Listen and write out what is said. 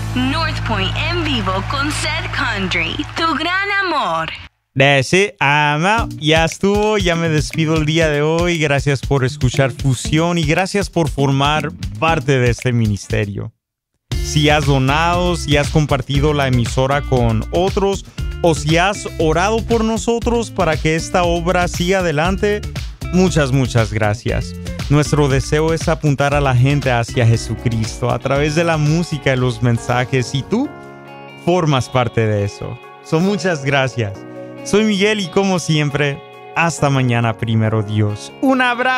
North Point en vivo con Seth Condry, tu gran amor. That's it, I'm out. Ya estuvo, ya me despido el día de hoy. Gracias por escuchar Fusión y gracias por formar parte de este ministerio. Si has donado, si has compartido la emisora con otros o si has orado por nosotros para que esta obra siga adelante, muchas gracias. Nuestro deseo es apuntar a la gente hacia Jesucristo a través de la música y los mensajes y tú formas parte de eso. Muchas gracias. Soy Miguel y como siempre, hasta mañana, primero Dios. Un abrazo.